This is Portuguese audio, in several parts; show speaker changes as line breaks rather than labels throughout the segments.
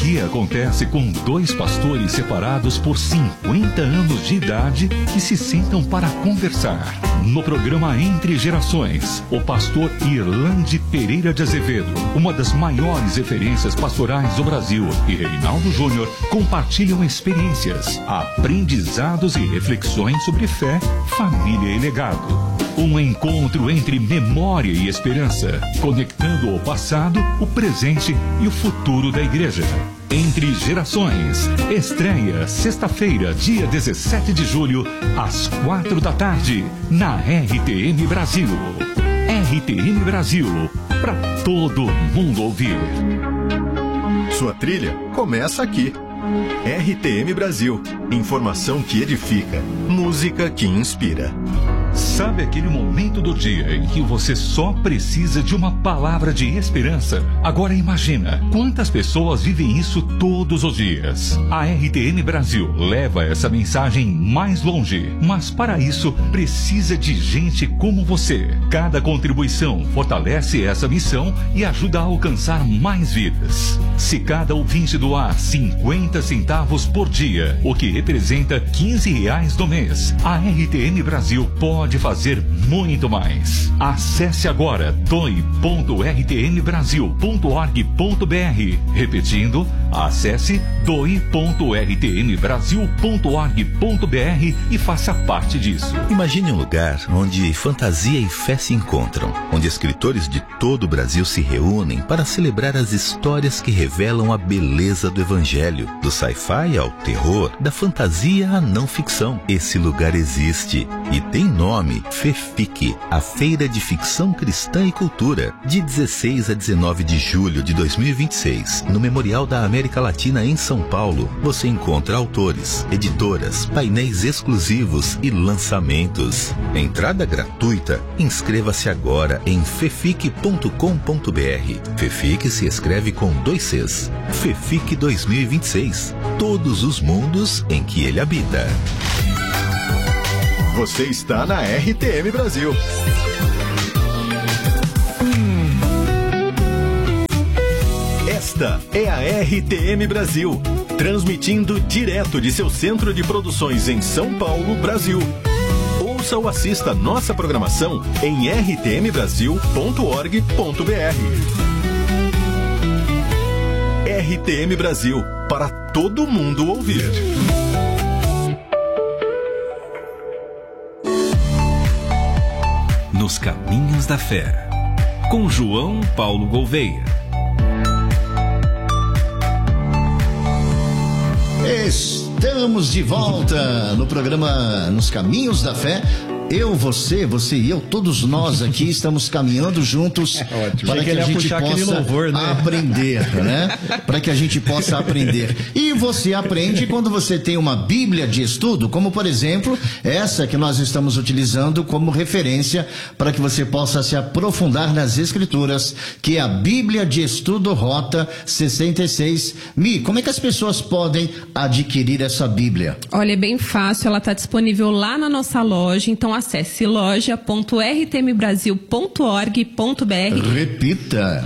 aqui acontece com dois pastores separados por 50 anos de idade que se sentam para conversar. No programa Entre Gerações, o pastor Irlande Pereira de Azevedo, uma das maiores referências pastorais do Brasil, e Reinaldo Júnior compartilham experiências, aprendizados e reflexões sobre fé, família e legado. Um encontro entre memória e esperança, conectando o passado, o presente e o futuro da igreja. Entre Gerações, estreia sexta-feira, dia 17 de julho, às 4 da tarde, na RTM Brasil. RTM Brasil, para todo mundo ouvir.
Sua trilha começa aqui. RTM Brasil, informação que edifica, música que inspira.
Sabe aquele momento do dia em que você só precisa de uma palavra de esperança? Agora imagina quantas pessoas vivem isso todos os dias. A RTM Brasil leva essa mensagem mais longe, mas para isso precisa de gente como você. Cada contribuição fortalece essa missão e ajuda a alcançar mais vidas. Se cada ouvinte doar 50 centavos por dia, o que representa R$15 no mês, a RTM Brasil pode fazer muito mais. Acesse agora doe.rtmbrasil.org.br. Repetindo, acesse doe.rtmbrasil.org.br e faça parte disso.
Imagine um lugar onde fantasia e fé se encontram, onde escritores de todo o Brasil se reúnem para celebrar as histórias que revelam a beleza do Evangelho, do sci-fi ao terror, da fantasia à não ficção. Esse lugar existe e tem nome: FEFIC, a Feira de Ficção Cristã e Cultura, de 16 a 19 de julho de 2026, no Memorial da América Latina em São Paulo. Você encontra autores, editoras, painéis exclusivos e lançamentos. Entrada gratuita. Inscreva-se agora em fefic.com.br. FEFIC se escreve com 2 Cs. FEFIC 2026. Todos os mundos em que ele habita.
Você está na RTM Brasil. Esta é a RTM Brasil, transmitindo direto de seu centro de produções em São Paulo, Brasil. Ouça ou assista nossa programação em rtmbrasil.org.br. RTM Brasil, para todo mundo ouvir.
Nos Caminhos da Fé, com João Paulo Gouveia.
Estamos de volta no programa Nos Caminhos da Fé. Eu, você e eu, todos nós aqui estamos caminhando juntos para que a gente possa aprender, né? Para que a gente possa aprender. E você aprende quando você tem uma Bíblia de estudo, como por exemplo, essa que nós estamos utilizando como referência para que você possa se aprofundar nas Escrituras, que é a Bíblia de Estudo Rota 66. Mi, como é que as pessoas podem adquirir essa Bíblia?
Olha, é bem fácil, ela está disponível lá na nossa loja, então acesse loja.rtmbrasil.org.br.
Repita.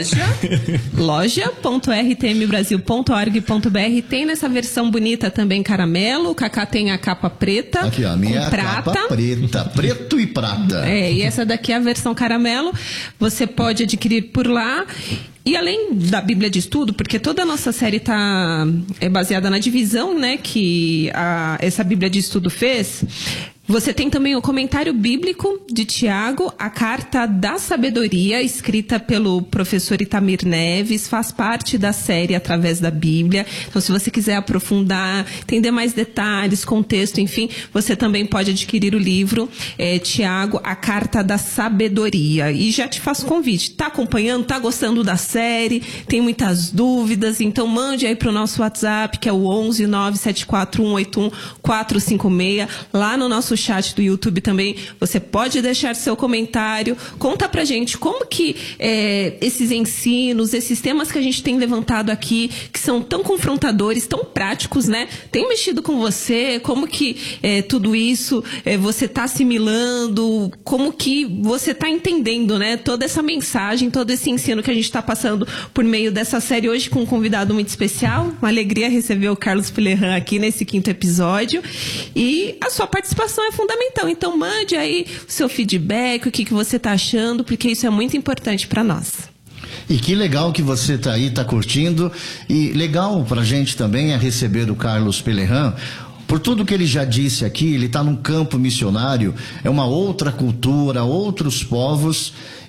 loja.rtmbrasil.org.br. Tem nessa versão bonita também caramelo. O Cacá tem a capa preta.
Aqui, ó, a minha
prata.
Capa preta, preto e prata.
E essa daqui é a versão caramelo. Você pode adquirir por lá. E além da Bíblia de Estudo, porque toda a nossa série é baseada na divisão, né, que essa Bíblia de Estudo fez. Você tem também o comentário bíblico de Tiago, a Carta da Sabedoria, escrita pelo professor Itamir Neves, faz parte da série Através da Bíblia. Então, se você quiser aprofundar, entender mais detalhes, contexto, enfim, você também pode adquirir o livro Tiago, a Carta da Sabedoria. E já te faço convite, tá acompanhando, tá gostando da série, tem muitas dúvidas, então mande aí pro nosso WhatsApp, que é o 11 974 181 456, lá no nosso nosso chat do YouTube também. Você pode deixar seu comentário. Conta pra gente como que esses ensinos, esses temas que a gente tem levantado aqui, que são tão confrontadores, tão práticos, né? Tem mexido com você? Como que tudo isso você está assimilando? Como que você está entendendo, né? Toda essa mensagem, todo esse ensino que a gente está passando por meio dessa série hoje com um convidado muito especial. Uma alegria receber o Carlos Pellerran aqui nesse 5º episódio. E a sua participação é fundamental. Então mande aí o seu feedback, o que você está achando, porque isso é muito importante para nós.
E que legal que você tá aí, tá curtindo. E legal pra gente também é receber o Carlos Pellerran. Por tudo que ele já disse aqui, ele está num campo missionário, é uma outra cultura, outros povos,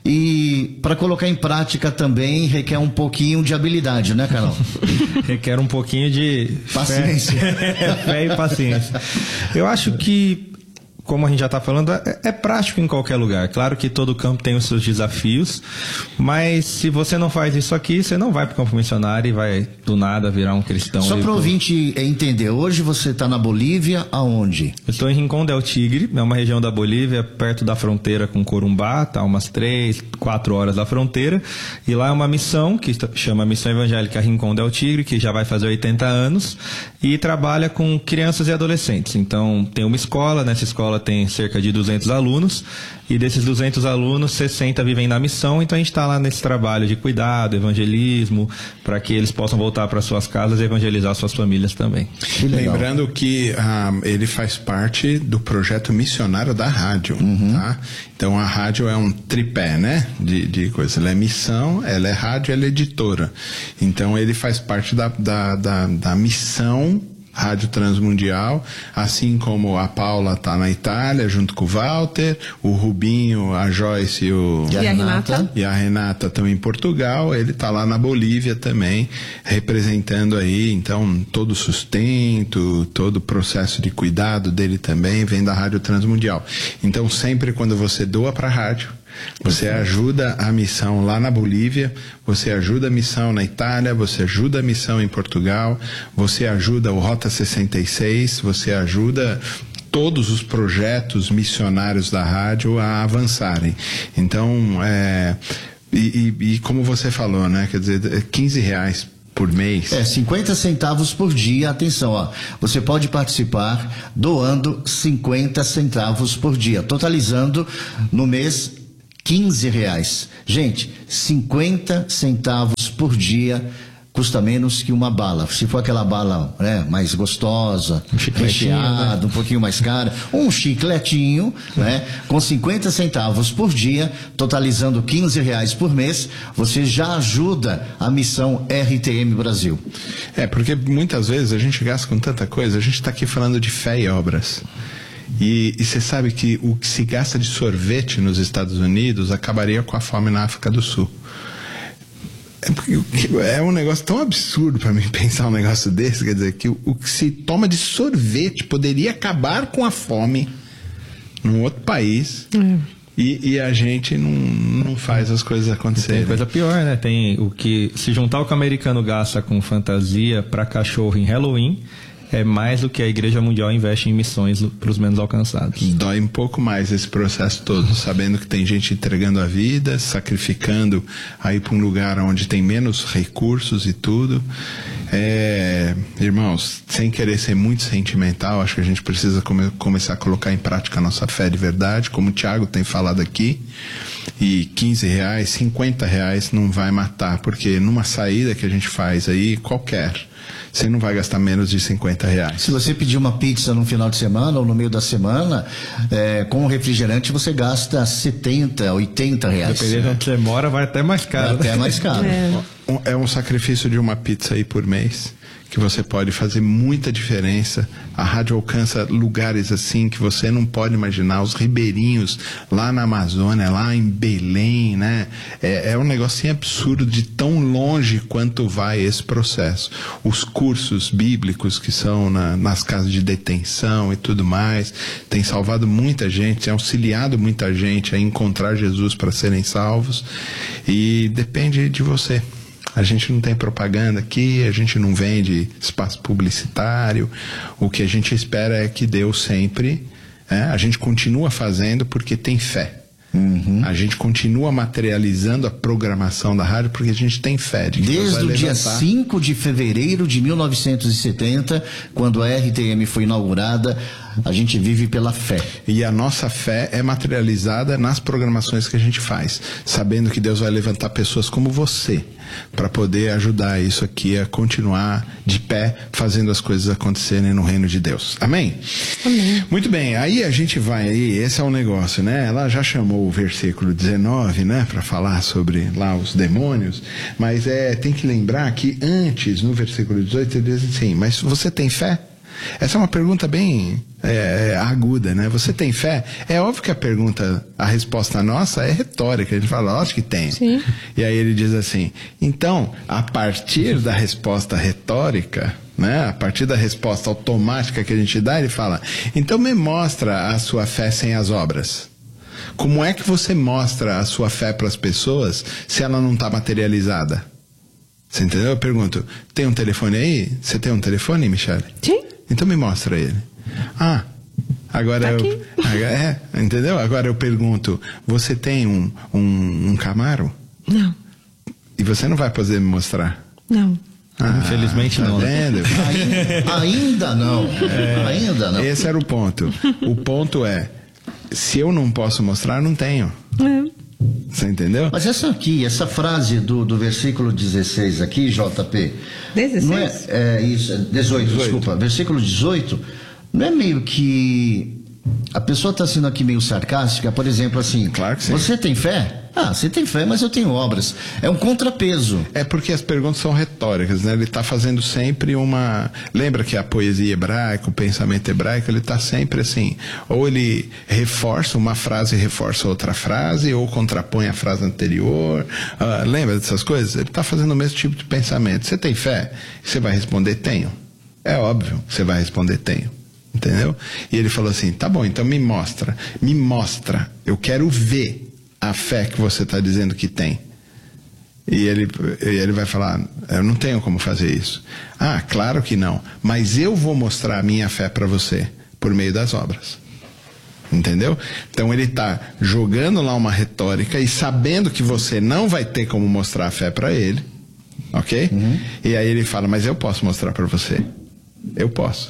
e para colocar em prática também requer um pouquinho de habilidade, né, Carol?
Requer um pouquinho de
paciência.
Fé e paciência. Eu acho que, como a gente já está falando, é prático em qualquer lugar. Claro que todo campo tem os seus desafios, mas se você não faz isso aqui, você não vai para o campo missionário e vai do nada virar um cristão.
Só para o ouvinte entender, hoje você está na Bolívia, aonde?
Eu estou em Rincón del Tigre, é uma região da Bolívia, perto da fronteira com Corumbá, está umas 3-4 horas da fronteira, e lá é uma missão que chama Missão Evangélica Rincón del Tigre, que já vai fazer 80 anos, e trabalha com crianças e adolescentes. Então tem uma escola, nessa escola tem cerca de 200 alunos, e desses 200 alunos, 60 vivem na missão. Então a gente está lá nesse trabalho de cuidado, evangelismo, para que eles possam voltar para suas casas e evangelizar suas famílias também.
Lembrando que ele faz parte do projeto missionário da rádio, tá? Então a rádio é um tripé, né? De coisa. Ela é missão, ela é rádio, ela é editora. Então ele faz parte da missão Rádio Transmundial, assim como a Paula está na Itália junto com o Walter, o Rubinho, a Joyce e a Renata estão em Portugal, ele está lá na Bolívia também, representando aí, então todo o sustento, todo o processo de cuidado dele também vem da Rádio Transmundial. Então sempre quando você doa para a rádio, você ajuda a missão lá na Bolívia, você ajuda a missão na Itália, você ajuda a missão em Portugal, você ajuda o Rota 66, você ajuda todos os projetos missionários da rádio a avançarem. Então, e como você falou, né? Quer dizer, R$15 por mês.
50 centavos por dia. Atenção, ó. Você pode participar doando 50 centavos por dia, totalizando no mês R$15. Gente, 50 centavos por dia custa menos que uma bala. Se for aquela bala, né, mais gostosa, recheada, né, um pouquinho mais cara, um chicletinho, né, com 50 centavos por dia, totalizando R$15 por mês, você já ajuda a missão RTM Brasil.
Porque muitas vezes a gente gasta com tanta coisa, a gente está aqui falando de fé e obras. E você sabe que o que se gasta de sorvete nos Estados Unidos acabaria com a fome na África do Sul. É um negócio tão absurdo para mim pensar um negócio desse, quer dizer, que o que se toma de sorvete poderia acabar com a fome num outro país. E a gente não faz as coisas acontecerem.
Tem coisa pior, né? Tem o que, se juntar o que o americano gasta com fantasia para cachorro em Halloween, é mais do que a Igreja Mundial investe em missões para os menos alcançados.
Dói um pouco mais esse processo todo, sabendo que tem gente entregando a vida, sacrificando aí para um lugar onde tem menos recursos e tudo. Irmãos, sem querer ser muito sentimental, acho que a gente precisa começar a colocar em prática a nossa fé de verdade, como o Thiago tem falado aqui. E R$15, R$50 não vai matar, porque numa saída que a gente faz aí, qualquer, você não vai gastar menos de R$50.
Se você pedir uma pizza no final de semana ou no meio da semana, com refrigerante você gasta R$70, R$80.
Dependendo de onde você mora, vai até mais caro.
Vai até mais caro.
É um sacrifício de uma pizza aí por mês, que você pode fazer muita diferença. A rádio alcança lugares assim que você não pode imaginar, os ribeirinhos lá na Amazônia, lá em Belém, né? É um negocinho absurdo de tão longe quanto vai esse processo. Os cursos bíblicos que são nas casas de detenção e tudo mais, tem salvado muita gente, tem auxiliado muita gente a encontrar Jesus para serem salvos, e depende de você. A gente não tem propaganda aqui, a gente não vende espaço publicitário. O que a gente espera é que Deus sempre A gente continua fazendo porque tem fé. A gente continua materializando a programação da rádio porque a gente tem fé.
Desde o dia 5 de fevereiro de 1970, quando a RTM foi inaugurada, a gente vive pela fé.
E a nossa fé é materializada nas programações que a gente faz, sabendo que Deus vai levantar pessoas como você para poder ajudar isso aqui a continuar de pé, fazendo as coisas acontecerem no reino de Deus. Amém?
Amém.
Muito bem, aí a gente vai aí, esse é um negócio, né? Ela já chamou o versículo 19, né, para falar sobre lá os demônios, mas tem que lembrar que antes, no versículo 18, ele diz assim, mas você tem fé? Essa é uma pergunta bem aguda, né? Você tem fé? É óbvio que a resposta nossa é retórica. Ele fala, lógico que tem.
Sim.
E aí ele diz assim, então, a partir da resposta retórica, né? A partir da resposta automática que a gente dá, ele fala, então me mostra a sua fé sem as obras. Como é que você mostra a sua fé para as pessoas se ela não está materializada? Você entendeu? Eu pergunto, tem um telefone aí? Você tem um telefone, Michele?
Sim.
Então me mostra ele. Agora entendeu? Agora eu pergunto, você tem um Camaro?
Não.
E você não vai poder me mostrar?
Não.
Infelizmente não.
Tá vendo?
Ainda não. Ainda não.
Esse era o ponto. O ponto é, se eu não posso mostrar, não tenho. Você entendeu?
Mas essa frase do versículo 16 aqui, JP...
16?
Não é isso, 18, desculpa. Versículo 18, não é meio que... A pessoa está sendo aqui meio sarcástica, por exemplo, assim...
Claro que sim.
Você tem fé? Você tem fé, mas eu tenho obras. É um contrapeso.
É porque as perguntas são retóricas, né? Ele está fazendo sempre uma... Lembra que a poesia hebraica, o pensamento hebraico, ele está sempre assim... Ou ele reforça uma frase, reforça outra frase, ou contrapõe a frase anterior. Lembra dessas coisas? Ele está fazendo o mesmo tipo de pensamento. Você tem fé? Você vai responder, tenho. É óbvio que você vai responder, tenho. Entendeu? E ele falou assim, tá bom, então me mostra, eu quero ver a fé que você está dizendo que tem. E ele vai falar, eu não tenho como fazer isso. Claro que não, mas eu vou mostrar a minha fé para você por meio das obras. Entendeu? Então ele está jogando lá uma retórica e sabendo que você não vai ter como mostrar a fé para ele, ok? E aí ele fala, mas eu posso mostrar para você. Eu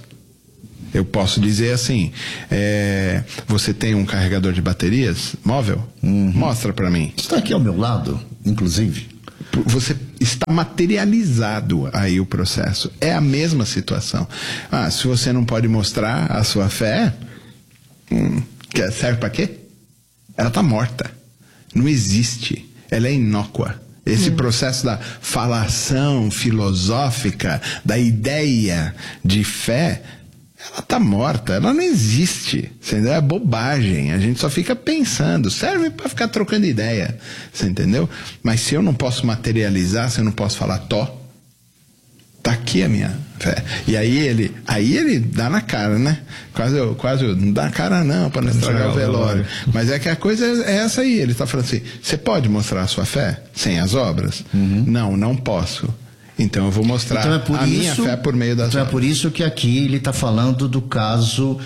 posso dizer assim, você tem um carregador de baterias móvel? Mostra para mim.
Está aqui ao meu lado, inclusive.
Você está materializado aí o processo. É a mesma situação. Se você não pode mostrar a sua fé, serve para quê? Ela está morta. Não existe. Ela é inócua. Esse processo da falação filosófica, da ideia de fé, ela tá morta, ela não existe, entendeu? É bobagem, a gente só fica pensando, serve para ficar trocando ideia, você entendeu? Mas se eu não posso materializar, se eu não posso falar tá aqui a minha fé. E aí ele dá na cara, né? Quase não dá na cara não, para não estragar o velório. Mas é que a coisa é essa aí, ele tá falando assim, você pode mostrar a sua fé sem as obras? Não posso. Então eu vou mostrar minha fé por meio das obras.
É por isso que aqui ele está falando do caso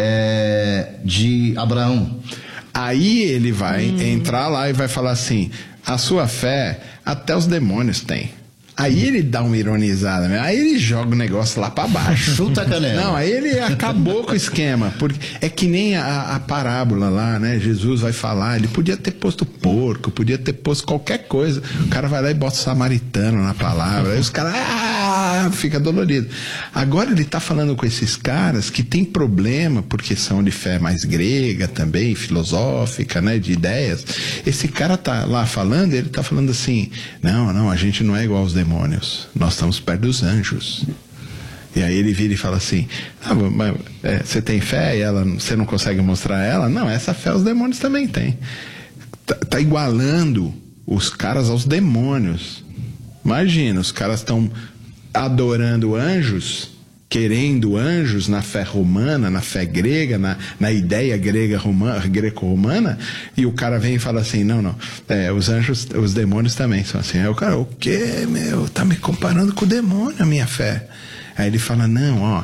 de Abraão.
Aí ele vai entrar lá e vai falar assim, a sua fé até os demônios têm. Aí ele dá uma ironizada, né? Aí ele joga o negócio lá pra baixo.
Chuta a canela.
Não, aí ele acabou com o esquema. Porque é que nem a parábola lá, né? Jesus vai falar, ele podia ter posto porco, podia ter posto qualquer coisa. O cara vai lá e bota samaritano na palavra. Aí os caras, fica dolorido. Agora ele tá falando com esses caras que tem problema, porque são de fé mais grega também, filosófica, né? De ideias. Esse cara tá lá falando, ele tá falando assim, não, a gente não é igual aos demônios, nós estamos perto dos anjos. E aí ele vira e fala assim, você tem fé e você não consegue mostrar ela? Não, essa fé os demônios também têm. Tá igualando os caras aos demônios. Imagina, os caras estão adorando anjos, querendo anjos na fé romana, na fé grega, na ideia greco-romana, e o cara vem e fala assim, não, os anjos, os demônios também são assim. Aí o cara, o quê, meu? Tá me comparando com o demônio a minha fé. Aí ele fala,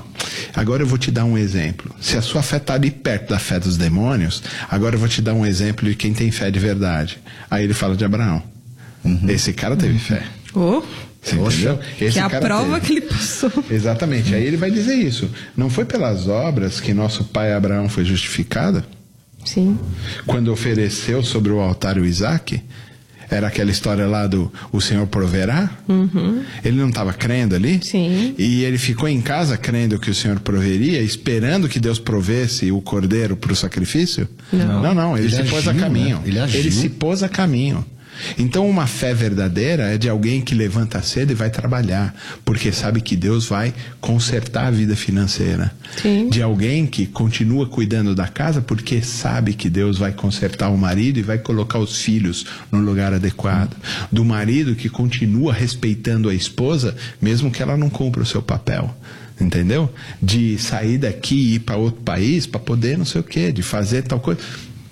Agora eu vou te dar um exemplo. Se a sua fé está ali perto da fé dos demônios, agora eu vou te dar um exemplo de quem tem fé de verdade. Aí ele fala de Abraão. Esse cara teve fé. Você entendeu?
Que é a prova que ele passou.
Exatamente. Aí ele vai dizer isso. Não foi pelas obras que nosso pai Abraão foi justificado?
Sim.
Quando ofereceu sobre o altar o Isaac? Era aquela história lá do o Senhor proverá? Ele não estava crendo ali?
Sim.
E ele ficou em casa crendo que o Senhor proveria, esperando que Deus provesse o cordeiro para o sacrifício? Não. Ele se pôs a caminho.
Né?
Ele se pôs a caminho. Então uma fé verdadeira é de alguém que levanta cedo e vai trabalhar, porque sabe que Deus vai consertar a vida financeira.
Sim.
De alguém que continua cuidando da casa, porque sabe que Deus vai consertar o marido e vai colocar os filhos no lugar adequado. Do marido que continua respeitando a esposa, mesmo que ela não cumpra o seu papel. Entendeu? De sair daqui e ir para outro país para poder não sei o quê, de fazer tal coisa.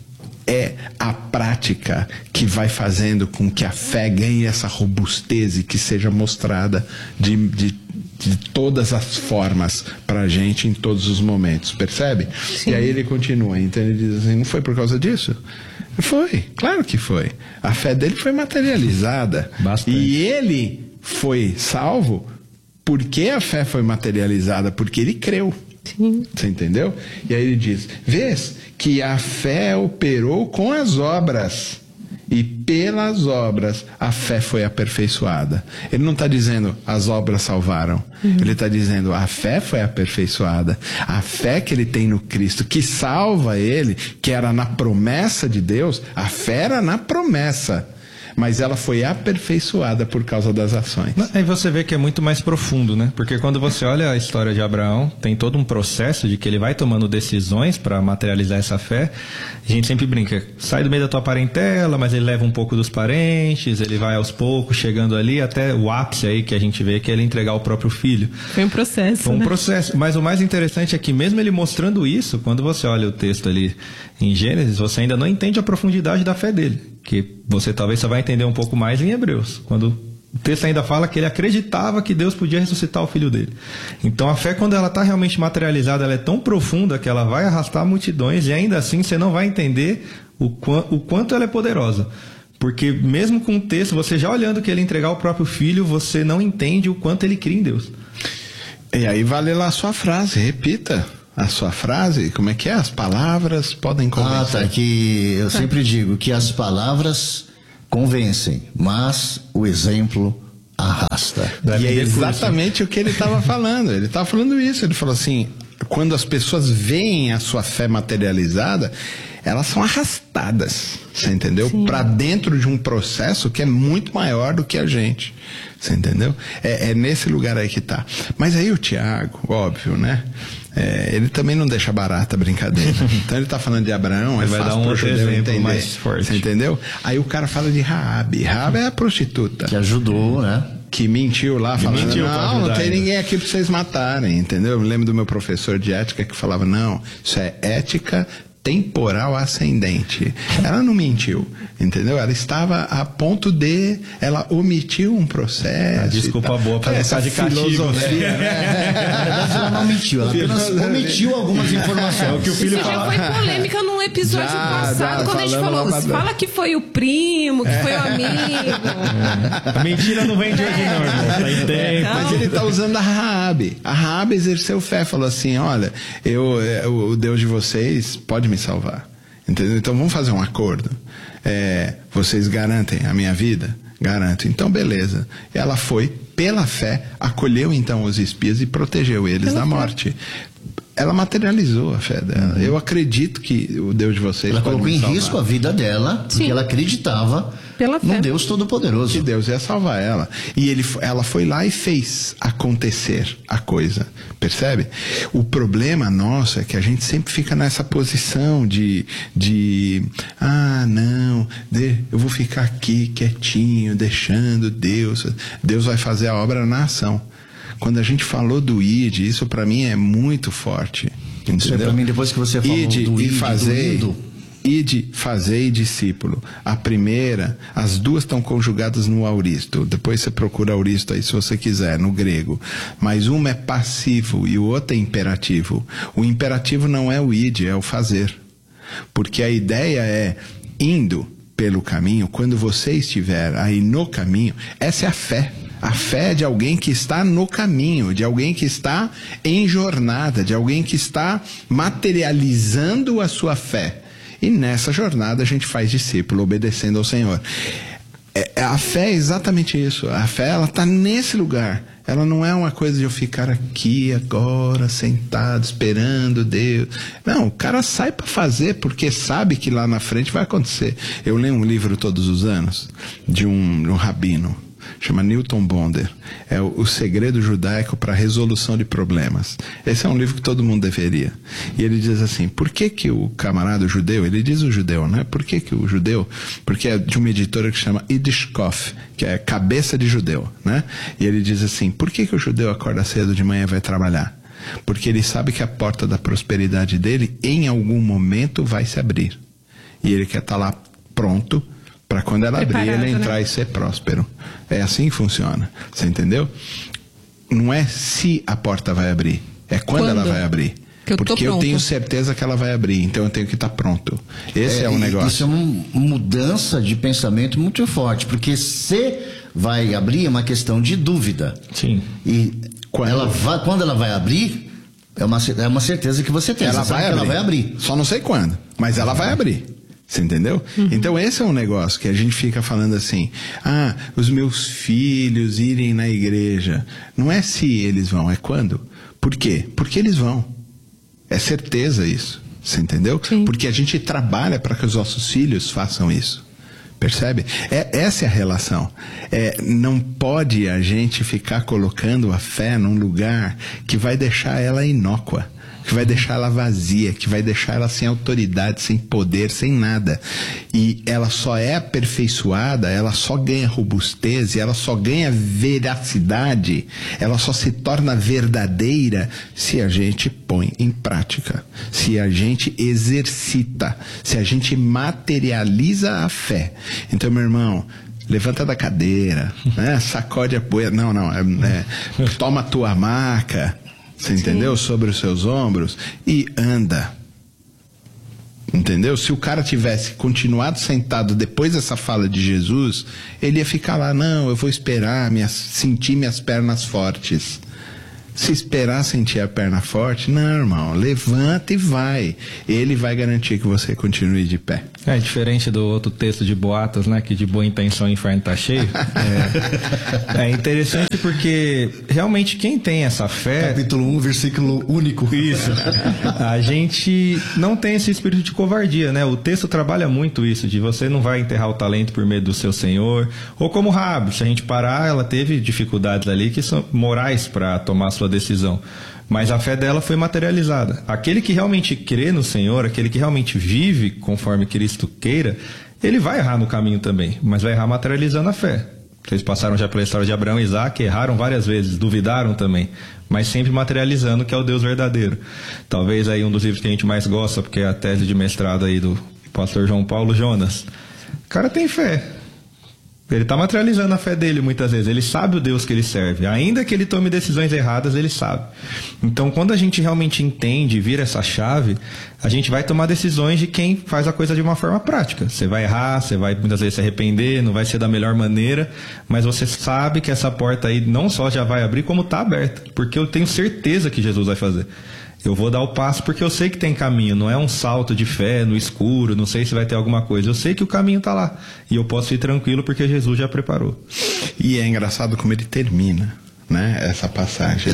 É a prática que vai fazendo com que a fé ganhe essa robustez e que seja mostrada de todas as formas para a gente em todos os momentos, percebe? Sim. E aí ele continua, então ele diz assim, não foi por causa disso? Foi, claro que foi. A fé dele foi materializada.
Bastante.
E ele foi salvo porque a fé foi materializada, porque ele creu.
Sim.
Você entendeu? E aí ele diz, vês que a fé operou com as obras, e pelas obras a fé foi aperfeiçoada. Ele não está dizendo as obras salvaram. Ele está dizendo a fé foi aperfeiçoada. A fé que ele tem no Cristo, que salva ele, que era na promessa de Deus, a fé era na promessa. Mas ela foi aperfeiçoada por causa das ações.
Aí você vê que é muito mais profundo, né? Porque quando você olha a história de Abraão, tem todo um processo de que ele vai tomando decisões para materializar essa fé. A gente sempre brinca, sai do meio da tua parentela, mas ele leva um pouco dos parentes, ele vai aos poucos, chegando ali até o ápice aí que a gente vê, que é ele entregar o próprio filho.
Foi um processo,
Foi um processo, mas o mais interessante é que mesmo ele mostrando isso, quando você olha o texto ali em Gênesis, você ainda não entende a profundidade da fé dele. Que você talvez só vai entender um pouco mais em Hebreus, quando o texto ainda fala que ele acreditava que Deus podia ressuscitar o filho dele. Então a fé, quando ela está realmente materializada, ela é tão profunda que ela vai arrastar multidões e ainda assim você não vai entender o quanto ela é poderosa. Porque mesmo com o texto, você já olhando que ele entregar o próprio filho, você não entende o quanto ele crê em Deus.
E aí vale lá a sua frase, repita. A sua frase, como é que é? As palavras podem convencer.
Que eu sempre digo que as palavras convencem, mas o exemplo arrasta.
E é exatamente o que ele estava falando. Ele estava falando isso. Ele falou assim, quando as pessoas veem a sua fé materializada, elas são arrastadas, você entendeu? Para dentro de um processo que é muito maior do que a gente. Você entendeu? É nesse lugar aí que tá. Mas aí o Tiago, óbvio, né? Ele também não deixa barata a brincadeira. Então ele tá falando de Abraão,
ele vai dar um outro exemplo mais forte.
Você entendeu? Aí o cara fala de Raabe. Raabe é a prostituta.
Que ajudou, né?
Que mentiu lá, falando, não tem ninguém aqui pra vocês matarem, entendeu? Eu me lembro do meu professor de ética que falava, não, isso é ética temporal ascendente. Ela não mentiu, entendeu? Ela estava a ponto de... Ela omitiu um processo.
Desculpa boa para essa de filosofia,
né? Na verdade, ela não mentiu, ela apenas omitiu algumas informações.
O que o filho
já foi polêmica num episódio passado, quando a gente falou, fala que foi o primo, que foi o amigo.
A mentira não vem de hoje não, irmão. Tá em tempo.
Mas ele está usando a Raabe. A Raabe exerceu fé, falou assim, olha, o Deus de vocês pode me salvar, entendeu? Então vamos fazer um acordo. Vocês garantem a minha vida? Garanto. Então beleza. Ela foi, pela fé, acolheu então os espias e protegeu eles da morte. Ela materializou a fé dela. Eu acredito que o Deus de vocês
ela colocou em risco a vida dela, porque ela acreditava num Deus Todo-Poderoso.
Que Deus ia salvar ela. E ela foi lá e fez acontecer a coisa. Percebe? O problema nosso é que a gente sempre fica nessa posição de eu vou ficar aqui quietinho, deixando Deus vai fazer a obra na ação. Quando a gente falou do ID, isso para mim é muito forte. Entendeu?
Isso para mim, depois que você falou do ID,
ide, fazei discípulo. A primeira, as duas estão conjugadas no auristo. Depois você procura auristo aí se você quiser, no grego. Mas uma é passivo e o outro é imperativo. O imperativo não é o ide, é o fazer. Porque a ideia é indo pelo caminho, quando você estiver aí no caminho, essa é a fé. A fé é de alguém que está no caminho, de alguém que está em jornada, de alguém que está materializando a sua fé. E nessa jornada a gente faz discípulo, obedecendo ao Senhor. A fé é exatamente isso. A fé, ela está nesse lugar. Ela não é uma coisa de eu ficar aqui agora, sentado, esperando Deus. Não, o cara sai para fazer, porque sabe que lá na frente vai acontecer. Eu leio um livro todos os anos, de um rabino, chama Newton Bonder. É o segredo judaico para a resolução de problemas. Esse é um livro que todo mundo deveria. E ele diz assim, por que o camarada judeu, ele diz o judeu, né? Por que o judeu? Porque é de uma editora que chama Yiddishkopf, que é cabeça de judeu, né? E ele diz assim, por que o judeu acorda cedo de manhã e vai trabalhar? Porque ele sabe que a porta da prosperidade dele, em algum momento, vai se abrir. E ele quer estar lá pronto para quando ela abrir, ele entrar, né? E ser próspero. É assim que funciona. Você entendeu? Não é se a porta vai abrir, é quando ela vai abrir. Porque eu tenho certeza que ela vai abrir, então eu tenho que estar pronto. Esse é o negócio. Isso
é uma mudança de pensamento muito forte, porque se vai abrir é uma questão de dúvida.
Sim.
E quando ela vai abrir, é uma certeza que você tem.
Ela vai abrir. Só não sei quando, mas ela vai abrir. Você entendeu? Uhum. Então esse é um negócio que a gente fica falando assim, os meus filhos irem na igreja. Não é se eles vão, é quando. Por quê? Porque eles vão. É certeza isso. Você entendeu? Sim. Porque a gente trabalha para que os nossos filhos façam isso. Percebe? Essa é a relação. Não pode a gente ficar colocando a fé num lugar que vai deixar ela inócua, que vai deixar ela vazia, que vai deixar ela sem autoridade, sem poder, sem nada. E ela só é aperfeiçoada, ela só ganha robustez, ela só ganha veracidade, ela só se torna verdadeira se a gente põe em prática, se a gente exercita, se a gente materializa a fé. Então, meu irmão, levanta da cadeira, né? Sacode a poeira, toma a tua maca, você entendeu? Sobre os seus ombros e anda. Entendeu? Se o cara tivesse continuado sentado depois dessa fala de Jesus, ele ia ficar lá, não, eu vou esperar sentir minhas pernas fortes. Se esperar sentir a perna forte, não, irmão, levanta e vai. Ele vai garantir que você continue de pé.
É diferente do outro texto de Boatos, né? Que de boa intenção o inferno está cheio. É interessante porque realmente quem tem essa fé...
Capítulo 1, versículo único.
Isso. A gente não tem esse espírito de covardia, né? O texto trabalha muito isso, de você não vai enterrar o talento por medo do seu Senhor. Ou como Raabe, se a gente parar, ela teve dificuldades ali que são morais para tomar a sua decisão, mas a fé dela foi materializada. Aquele que realmente crê no Senhor, aquele que realmente vive conforme Cristo queira, ele vai errar no caminho também, mas vai errar materializando a fé. Vocês passaram já pela história de Abraão e Isaac, erraram várias vezes, duvidaram também, mas sempre materializando que é o Deus verdadeiro. Talvez aí um dos livros que a gente mais gosta, porque é a tese de mestrado aí do pastor João Paulo Jonas. O cara tem fé. Ele está materializando a fé dele muitas vezes. Ele sabe o Deus que ele serve. Ainda que ele tome decisões erradas, ele sabe. Então, quando a gente realmente entende e vira essa chave, a gente vai tomar decisões de quem faz a coisa de uma forma prática. Você vai errar, você vai muitas vezes se arrepender, não vai ser da melhor maneira, mas você sabe que essa porta aí não só já vai abrir, como está aberta. Porque eu tenho certeza que Jesus vai fazer. Eu vou dar o passo porque eu sei que tem caminho, não é um salto de fé no escuro, não sei se vai ter alguma coisa, eu sei que o caminho está lá e eu posso ir tranquilo porque Jesus já preparou.
E é engraçado como ele termina, né, essa passagem.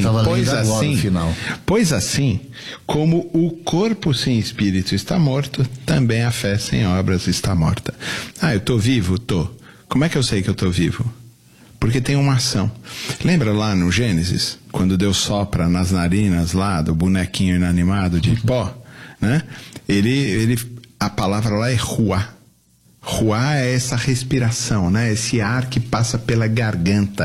Pois assim, como o corpo sem espírito está morto, também a fé sem obras está morta. Eu estou vivo? Tô. Como é que eu sei que eu estou vivo? Porque tem uma ação. Lembra lá no Gênesis, quando Deus sopra nas narinas lá do bonequinho inanimado de pó, né? A palavra lá é ruá. Ruá é essa respiração, né? Esse ar que passa pela garganta.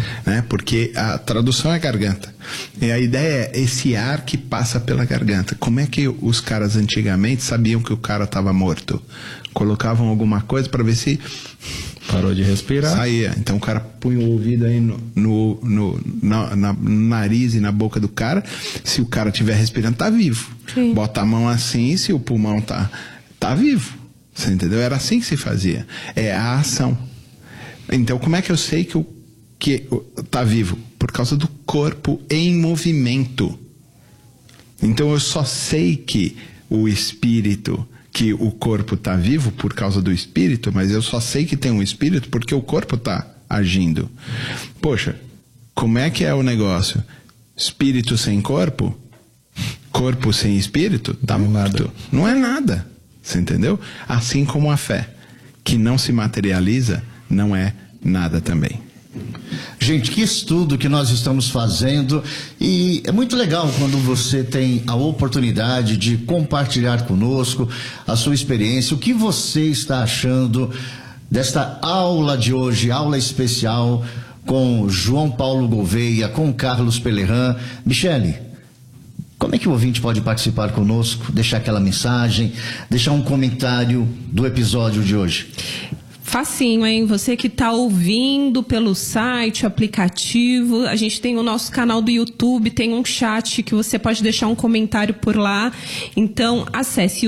né? Porque a tradução é garganta. E a ideia é esse ar que passa pela garganta. Como é que os caras antigamente sabiam que o cara estava morto? Colocavam alguma coisa para ver se
parou de respirar.
Saía. Então o cara punha o ouvido aí no nariz e na boca do cara. Se o cara estiver respirando, tá vivo. Sim. Bota a mão assim, se o pulmão tá vivo. Você entendeu? Era assim que se fazia. É a ação. Então como é que eu sei que tá vivo? Por causa do corpo em movimento. Então eu só sei que o espírito, que o corpo está vivo por causa do espírito, mas eu só sei que tem um espírito porque o corpo está agindo. Poxa, como é que é o negócio? Espírito sem corpo? Corpo sem espírito? Tá morto. Não é nada. Você entendeu? Assim como a fé, que não se materializa, não é nada também.
Gente, que estudo que nós estamos fazendo, e é muito legal quando você tem a oportunidade de compartilhar conosco a sua experiência, o que você está achando desta aula de hoje, aula especial com João Paulo Gouveia, com Carlos Pellerran. Michele, como é que o ouvinte pode participar conosco, deixar aquela mensagem, deixar um comentário do episódio de hoje?
Facinho, hein? Você que está ouvindo pelo site, aplicativo, a gente tem o nosso canal do YouTube, tem um chat que você pode deixar um comentário por lá. Então, acesse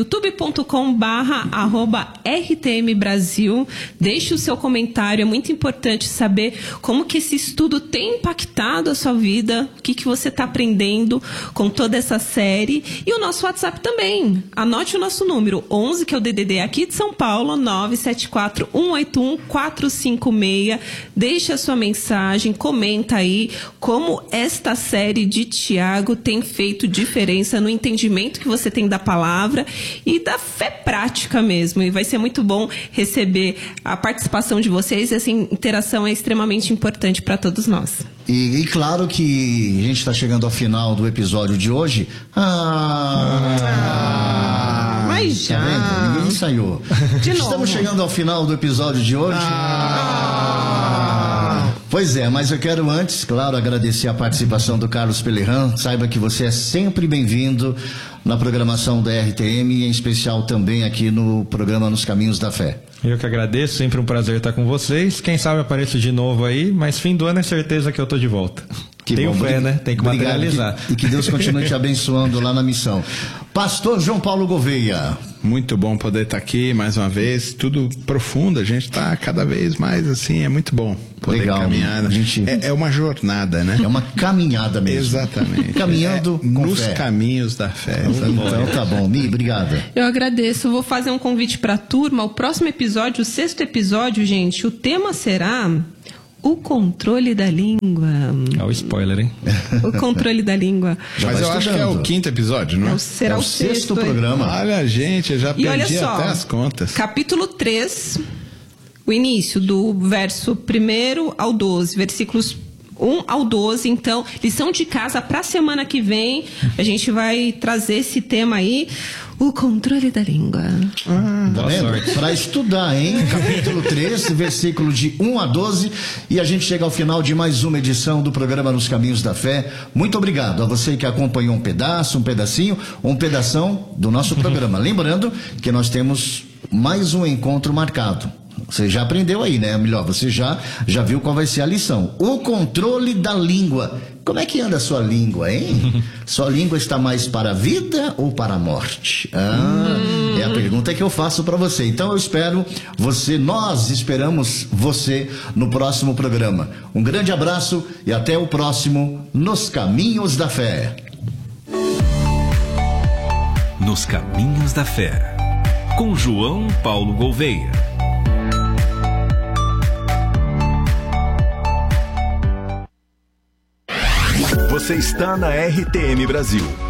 youtube.com/RTM Brasil, deixe o seu comentário, é muito importante saber como que esse estudo tem impactado a sua vida, o que você está aprendendo com toda essa série. E o nosso WhatsApp também. Anote o nosso número, 11, que é o DDD aqui de São Paulo, 974-181-456. Deixa a sua mensagem, comenta aí como esta série de Tiago tem feito diferença no entendimento que você tem da palavra e da fé prática mesmo. E vai ser muito bom receber a participação de vocês. Essa interação é extremamente importante para todos nós.
E claro que a gente está chegando ao final do episódio de hoje.
Mas já.
Tá vendo? Ninguém ensaiou. Estamos chegando ao final do episódio de hoje. Pois é, mas eu quero antes, claro, agradecer a participação do Carlos Pellerran. Saiba que você é sempre bem-vindo na programação da RTM e em especial também aqui no programa Nos Caminhos da Fé.
Eu que agradeço, sempre um prazer estar com vocês. Quem sabe apareço de novo aí, mas fim do ano é certeza que eu tô de volta. Tenho fé, né? Tem que materializar.
E que Deus continue te abençoando lá na missão. Pastor João Paulo Gouveia.
Muito bom poder estar aqui mais uma vez, tudo profundo, a gente está cada vez mais assim, é muito bom poder caminhar. É uma jornada, né?
É uma caminhada mesmo.
Exatamente.
Caminhando com
nos
fé.
Caminhos da fé.
Então tá bom, Mi, obrigada.
Eu agradeço, vou fazer um convite para a turma. O próximo episódio, o 6º episódio, gente, o tema será... o controle da língua.
Olha o spoiler, hein?
O controle da língua.
Mas eu acho que é o 5º episódio, não é?
Será o 6º
programa.
Olha, gente, eu já perdi
só,
até as contas.
Capítulo 3, o início do verso 1 ao 12, versículos 1 ao 12. Então, lição de casa para a semana que vem. A gente vai trazer esse tema aí. O controle da língua.
Boa sorte. Para estudar, hein? Capítulo 3, versículo de 1 a 12. E a gente chega ao final de mais uma edição do programa Nos Caminhos da Fé. Muito obrigado a você que acompanhou um pedaço, um pedacinho, um pedação do nosso programa. Lembrando que nós temos mais um encontro marcado. Você já aprendeu aí, né? Melhor, você já viu qual vai ser a lição. O controle da língua. Como é que anda a sua língua, hein? Sua língua está mais para a vida ou para a morte? É a pergunta que eu faço para você. Então eu espero nós esperamos você no próximo programa. Um grande abraço e até o próximo Nos Caminhos da Fé.
Nos Caminhos da Fé, com João Paulo Gouveia.
Você está na RTM Brasil.